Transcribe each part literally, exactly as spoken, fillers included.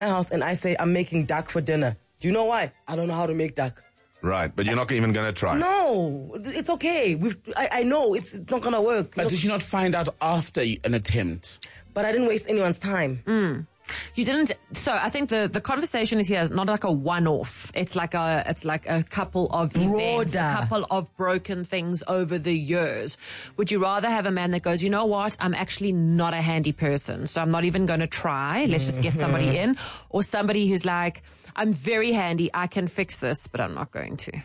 my house and I say I'm making duck for dinner. Do you know why? I don't know how to make duck. Right, but you're not even going to try. No, it's okay. We've, I, I know it's, it's not going to work. But Look, did you not find out after an attempt? But I didn't waste anyone's time. Mm. You didn't. So I think the, the conversation is here is not like a one-off. It's like a it's like a couple of events, a couple of broken things over the years. Would you rather have a man that goes, you know what, I'm actually not a handy person, so I'm not even going to try. Let's just get somebody in, or somebody who's like, I'm very handy, I can fix this, but I'm not going to.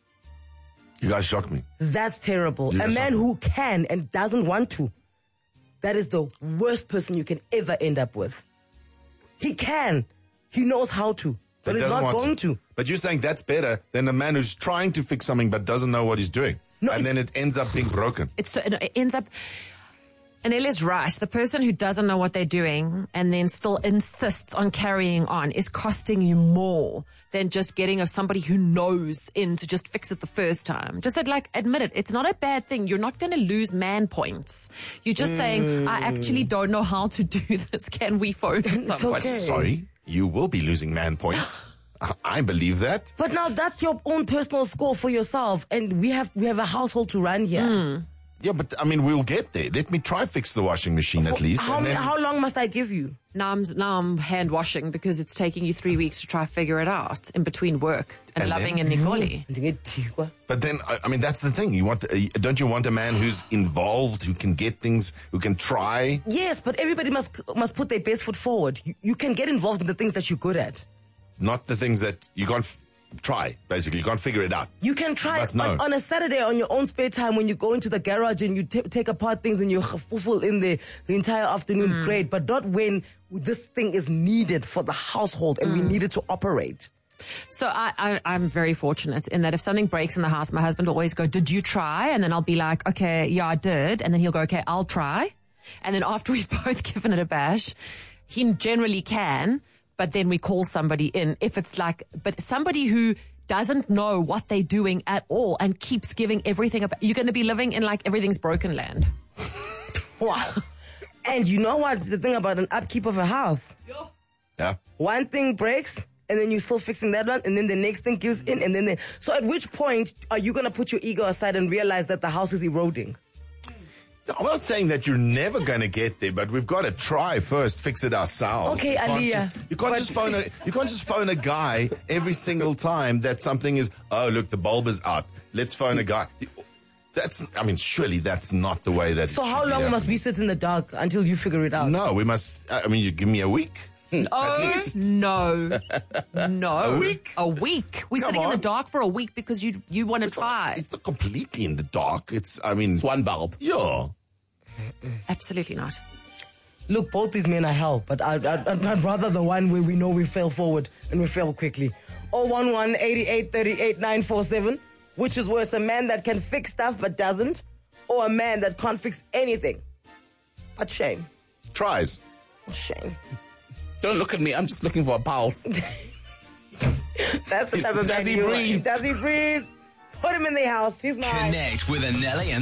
You guys shock me. That's terrible. You a man who can and doesn't want to. That is the worst person you can ever end up with. He can. He knows how to. But, But he's doesn't not want going to. to. But you're saying that's better than a man who's trying to fix something but doesn't know what he's doing. No, and then it ends up being broken. It's so, it ends up. And Ellie's right. The person who doesn't know what they're doing and then still insists on carrying on is costing you more than just getting of somebody who knows in to just fix it the first time. Just said, like, admit it. It's not a bad thing. You're not going to lose man points. You're just mm. saying, I actually don't know how to do this. Can we phone someone? Okay. Sorry, you will be losing man points. I believe that. But now that's your own personal score for yourself. And we have we have a household to run here. Mm. Yeah, but I mean, we'll get there. Let me try fix the washing machine at least. How, and then... how long must I give you? Now I'm, now I'm hand washing because it's taking you three weeks to try to figure it out in between work and, And loving then- and Nicole. But then, I I mean, that's the thing. You want, uh, don't you want a man who's involved, who can get things, who can try? Yes, but everybody must must put their best foot forward. You, you can get involved in the things that you're good at. Not the things that you can't f- try, basically. You can't figure it out. You can try You must know. on, on a Saturday on your own spare time when you go into the garage and you t- take apart things and you full in the, the entire afternoon. Mm. Great, but not when this thing is needed for the household and Mm. we need it to operate. So I, I, I'm very fortunate in that if something breaks in the house, my husband will always go, did you try? And then I'll be like, okay, yeah, I did. And then he'll go, okay, I'll try. And then after we've both given it a bash, he generally can, but then we call somebody in. If it's like, but somebody who doesn't know what they're doing at all and keeps giving everything up, you're going to be living in like everything's broken land. Wow. And you know what's the thing about an upkeep of a house? Yeah. One thing breaks, and then you're still fixing that one, and then the next thing gives in, and then the, so at which point are you going to put your ego aside and realize that the house is eroding? No, I'm not saying that you're never going to get there, but we've got to try first, fix it ourselves. Okay, you can't Aliyah, just, you can't but- just phone a you can't just phone a guy every single time that something is. Oh, look, the bulb is out. Let's phone a guy. That's. I mean, surely that's not the way that. So it should how be long must happening. we sit in the dark until you figure it out? No, we must. I mean, you give me a week. Oh, least. no. No. A week? A week. We're Come sitting in the on. dark for a week because you you want to try. It's not completely in the dark. It's. I mean, It's one bulb. yeah. Absolutely not. Look, both these men are hell, but I'd, I'd, I'd rather the one where we know we fail forward and we fail quickly. oh one one, eighty-eight, thirty-eight, nine four seven. Which is worse, a man that can fix stuff but doesn't, or a man that can't fix anything? But shame. Tries. Shame. Don't look at me. I'm just looking for a pulse. That's the Is- type of does man he you are. breathe? Does he breathe? Put him in the house. He's mine. Connect with Anele and